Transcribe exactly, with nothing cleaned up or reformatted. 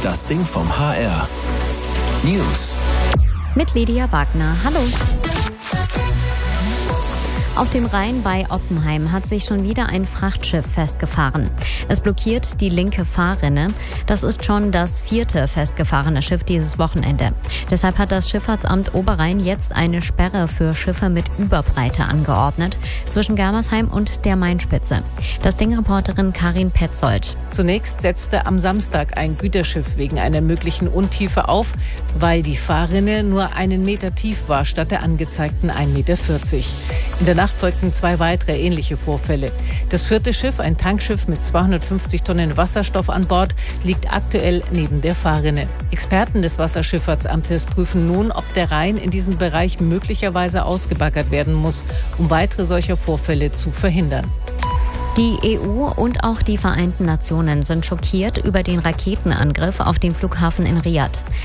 Das Ding vom H R. News. Mit Lydia Wagner. Hallo. Auf dem Rhein bei Oppenheim hat sich schon wieder ein Frachtschiff festgefahren. Es blockiert die linke Fahrrinne. Das ist schon das vierte festgefahrene Schiff dieses Wochenende. Deshalb hat das Schifffahrtsamt Oberrhein jetzt eine Sperre für Schiffe mit Überbreite angeordnet zwischen Germersheim und der Mainspitze. Das Ding-Reporterin Karin Petzold. Zunächst setzte am Samstag ein Güterschiff wegen einer möglichen Untiefe auf, weil die Fahrrinne nur einen Meter tief war statt der angezeigten ein Meter vierzig. In der Nacht folgten zwei weitere ähnliche Vorfälle. Das vierte Schiff, ein Tankschiff mit zweihundertfünfzig Tonnen Wasserstoff an Bord, liegt aktuell neben der Fahrrinne. Experten des Wasserschifffahrtsamtes prüfen nun, ob der Rhein in diesem Bereich möglicherweise ausgebaggert werden muss, um weitere solcher Vorfälle zu verhindern. Die E U und auch die Vereinten Nationen sind schockiert über den Raketenangriff auf den Flughafen in Riad.